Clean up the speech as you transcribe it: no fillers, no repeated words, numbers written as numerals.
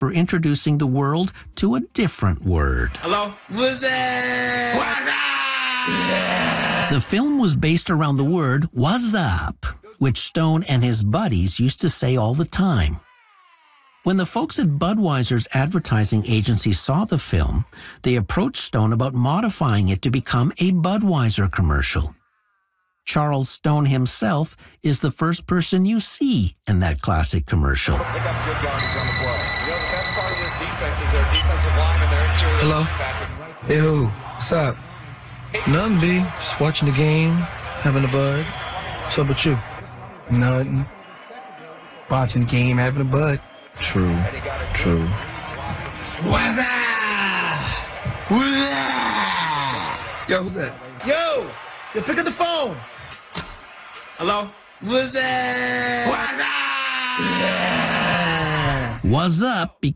for introducing the world to a different word. Hello? What's that? The film was based around the word "what's up," which Stone and his buddies used to say all the time. When the folks at Budweiser's advertising agency saw the film, they approached Stone about modifying it to become a Budweiser commercial. Charles Stone himself is the first person you see in that classic commercial. They got good yardage on the play. You know, the best part of this defense is their defensive line and their interior. Hello? linebacker. Hey, who? What's up? Nothing, B. Just watching the game, having a bud. What's up with you? Nothing. Watching the game, having a bud. True. True. What's up? Yo, who's that? Yo! Yo, pick up the phone! Hello? What's that? "What's up"